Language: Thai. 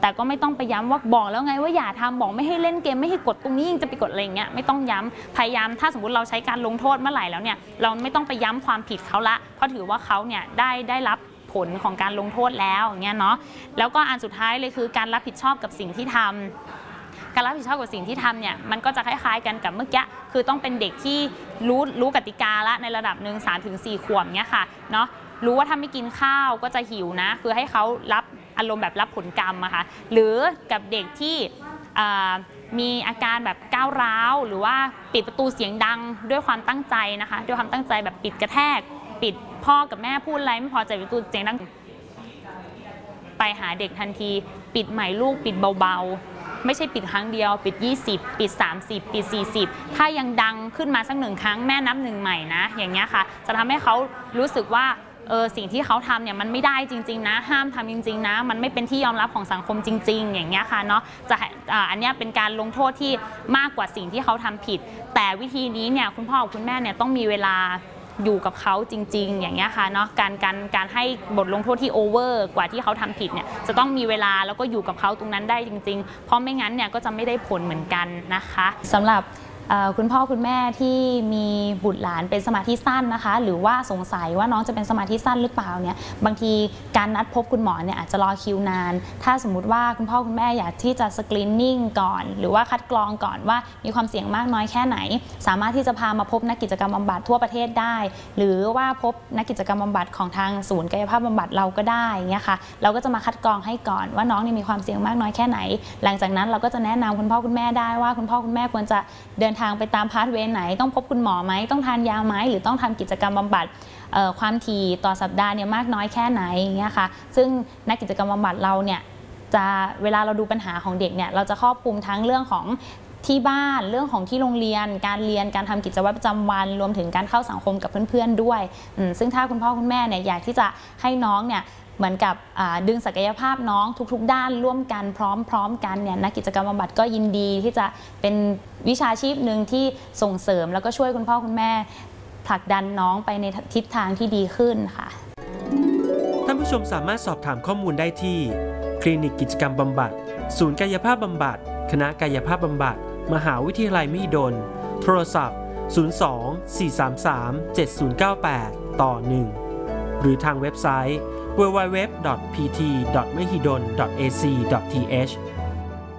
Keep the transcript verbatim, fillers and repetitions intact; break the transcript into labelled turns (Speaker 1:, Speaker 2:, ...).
Speaker 1: แต่ก็ไม่ต้องไปย้ำว่าบอกแล้วไงว่าอย่าทำบอกไม่ให้เล่นเกมไม่ให้กดตรงนี้ยังจะไปกดอะไรเงี้ยไม่ต้องย้ำพยายามถ้าสมมติเราใช้การลงโทษเมื่อไหร่แล้วเนี่ยเราไม่ต้องไปย้ำความผิดเขาละเพราะถือว่าเขาเนี่ยได้ได้รับผลของการลงโทษแล้วอย่างเงี้ยเนาะแล้วก็อันสุดท้ายเลยคือการรับผิดชอบกับสิ่งที่ทำการรับผิดชอบกับสิ่งที่ทำเนี่ยมันก็จะคล้ายๆกันกับเมื่อกี้คือต้องเป็นเด็กที่รู้รู้กติกาละในระดับหนึ่ง สามถึงสี่ ขวบเงี้ยค่ะเนาะรู้ว่าถ้าไม่กินข้าวก็จะหิวนะคือให้เขารับอารมณ์แบบรับผลกรรมอะค่ะหรือกับเด็กที่มีอาการแบบก้าวร้าวหรือว่าปิดประตูเสียงดังด้วยความตั้งใจนะคะด้วยความตั้งใจแบบปิดกระแทกปิดพ่อกับแม่พูดอะไรไม่พอใจประตูเสียงดังไปหาเด็กทันทีปิดใหม่ลูกปิดเบาๆไม่ใช่ปิดครั้งเดียวปิดยี่สิบปิดสามสิบปิดสี่สิบถ้ายังดังขึ้นมาสักหนึ่งครั้งแม่นับหนึ่งใหม่นะอย่างเงี้ยค่ะจะทำให้เขารู้สึกว่าเออสิ่งที่เขาทำเนี่ยมันไม่ได้จริงๆนะห้ามทำจริงๆนะมันไม่เป็นที่ยอมรับของสังคมจริงๆอย่างเงี้ยค่ะเนาะจะอันนี้เป็นการลงโทษที่มากกว่าสิ่งที่เขาทำผิดแต่วิธีนี้เนี่ยคุณพ่อคุณแม่เนี่ยต้องมีเวลาอยู่กับเขาจริงๆอย่างเงี้ยค่ะเนาะการการการให้บทลงโทษที่โอเวอร์กว่าที่เขาทำผิดเนี่ยจะต้องมีเวลาแล้วก็อยู่กับเขาตรงนั้นได้จริงๆเพราะไม่งั้นเนี่ยก็จะไม่ได้ผลเหมือนกันนะคะสำหรับคุณพ่อคุณแม่ที่มีบุตรหลานเป็นสมาธิสั้นนะคะหรือว่าสงสัยว่าน้องจะเป็นสมาธิสั้นหรือเปล่าเนี่ยบางทีการนัดพบคุณหมอเนี่ยอาจจะรอคิวนานถ้าสมมุติว่าคุณพ่อคุณแม่อยากที่จะสกรีนนิ่งก่อนหรือว่าคัดกรองก่อนว่ามีความเสี่ยงมากน้อยแค่ไหนสามารถที่จะพามาพบนักกิจกรรมบำบัดทั่วประเทศได้หรือว่าพบนักกิจกรรมบำบัดของทางศูนย์กายภาพบำบัดเราก็ได้เงี้ยค่ะเราก็จะมาคัดกรองให้ก่อนว่าน้องนี่มีความเสี่ยงมากน้อยแค่ไหนหลังจากนั้นเราก็จะแนะนำคุณพ่อคุณแม่ได้ว่าคุณพ่อคุณแม่ควรจะเดินทางไปตามพาสเวย์ไหนต้องพบคุณหมอไหมต้องทานยาไหมหรือต้องทำกิจกรรมบำบัดความถี่ต่อสัปดาห์เนี่ยมากน้อยแค่ไหนอย่างเงี้ยค่ะซึ่งนักกิจกรรมบำบัดเราเนี่ยจะเวลาเราดูปัญหาของเด็กเนี่ยเราจะครอบคลุมทั้งเรื่องของที่บ้านเรื่องของที่โรงเรียนการเรียนการทำกิจวัตรประจำวันรวมถึงการเข้าสังคมกับเพื่อนๆด้วยซึ่งถ้าคุณพ่อคุณแม่เนี่ยอยากที่จะให้น้องเนี่ยเหมือนกับดึงศักยภาพน้องทุกๆด้านร่วมกันพร้อมๆกันเนี่ยนักกิจกรรมบำบัดก็ยินดีที่จะเป็นวิชาชีพหนึ่งที่ส่งเสริมแล้วก็ช่วยคุณพ่อคุณแม่ผลักดันน้องไปในทิศทางที่ดีขึ้นค่ะ
Speaker 2: ท่านผู้ชมสามารถสอบถามข้อมูลได้ที่คลินิกกิจกรรมบำบัดศูนย์กายภาพบำบัดคณะกายภาพบำบัดมหาวิทยาลัยมหิดลโทรศัพท์ศูนย์ สอง สี่ สาม สาม เจ็ด ศูนย์ เก้า แปด ต่อ หนึ่งหรือทางเว็บไซต์ ดับเบิลยู ดับเบิลยู ดับเบิลยู ดอท พี ที ดอท มหิดล ดอท เอ ซี ดอท ที เอช